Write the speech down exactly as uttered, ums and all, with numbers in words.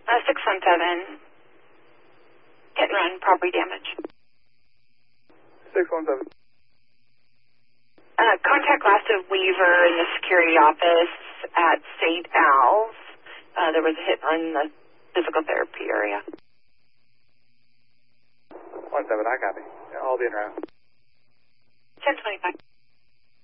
Uh, six one seven, hit and run, property damage. six one seven. Uh, contact Lasted Weaver in the security office at Saint Al's. Uh, there was a hit and run in the physical therapy area. one seven, I copy. Yeah, I'll be in route. ten twenty-five.